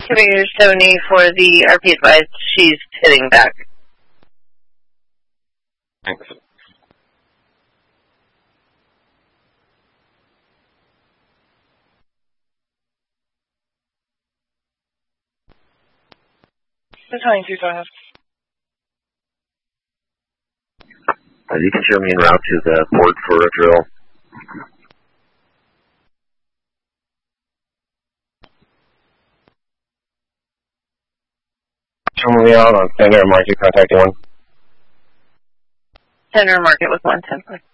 Commander 70 for the RP advised. She's hitting back. Thanks. Battalion 2, go ahead. You can show me en route to the port for a drill. Show me out on center market, contacting 1. Center market with 110.